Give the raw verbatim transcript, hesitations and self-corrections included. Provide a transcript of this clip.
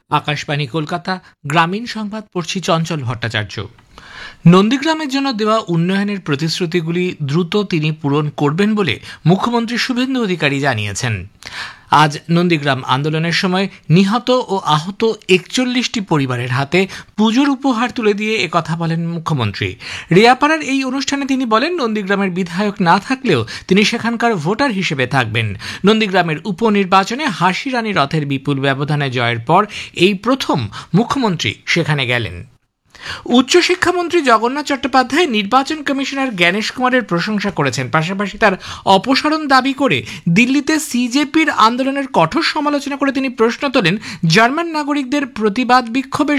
আকাশবাণী কলকাতা, গ্রামীণ সংবাদ পড়ছি চঞ্চল ভট্টাচার্য। নন্দীগ্রামের জন্য দেওয়া উন্নয়নের প্রতিশ্রুতিগুলি দ্রুত তিনি পূরণ করবেন বলে মুখ্যমন্ত্রী শুভেন্দু অধিকারী জানিয়েছেন। আজ নন্দীগ্রাম আন্দোলনের সময় নিহত ও আহত একচল্লিশটি পরিবারের হাতে পুজোর উপহার তুলে দিয়ে একথা বলেন মুখ্যমন্ত্রী। রিয়াপাড়ার এই অনুষ্ঠানে তিনি বলেন, নন্দীগ্রামের বিধায়ক না থাকলেও তিনি সেখানকার ভোটার হিসেবে থাকবেন। নন্দীগ্রামের উপনির্বাচনে হাসি রানী রথের বিপুল ব্যবধানে জয়ের পর এই প্রথম মুখ্যমন্ত্রী সেখানে গেলেন। উচ্চশিক্ষামন্ত্রী জগন্নাথ চট্টোপাধ্যায় নির্বাচন কমিশনার জ্ঞানেশ কুমারের প্রশংসা করেছেন, পাশাপাশি তার অপসারণ দাবি করে দিল্লিতে সিজেপির আন্দোলনের কঠোর সমালোচনা করে তিনি প্রশ্ন তোলেন, জার্মান নাগরিকদের প্রতিবাদ বিক্ষোভের